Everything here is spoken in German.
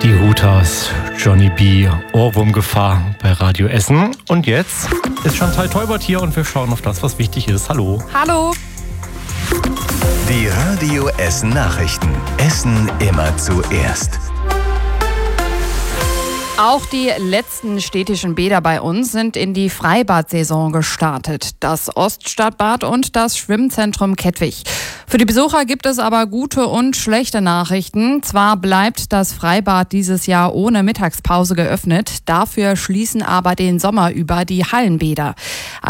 Die Hutas, Johnny B, Ohrwurmgefahr bei Radio Essen. Und jetzt ist Chantal Teubert hier und wir schauen auf das, was wichtig ist. Hallo. Hallo. Die Radio Essen Nachrichten. Essen immer zuerst. Auch die letzten städtischen Bäder bei uns sind in die Freibad-Saison gestartet. Das Oststadtbad und das Schwimmzentrum Kettwig. Für die Besucher gibt es aber gute und schlechte Nachrichten. Zwar bleibt das Freibad dieses Jahr ohne Mittagspause geöffnet, dafür schließen aber den Sommer über die Hallenbäder.